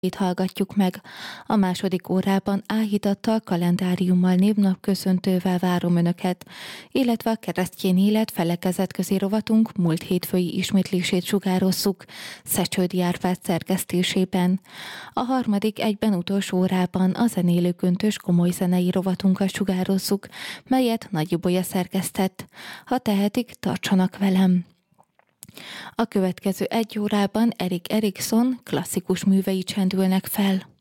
Itt hallgatjuk meg. A második órában áhítattal, kalendáriummal, névnapköszöntővel várom Önöket, illetve a keresztény élet felekezetközi rovatunk múlt hétfői ismétlését sugározzuk Szecsődi Árpád szerkesztésében. A harmadik egyben utolsó órában a zenélőköntös komoly zenei rovatunkat sugározzuk, melyet Nagy Ibolya szerkesztett. Ha tehetik, tartsanak velem! A következő egy órában Erik Erikson klasszikus művei csendülnek fel.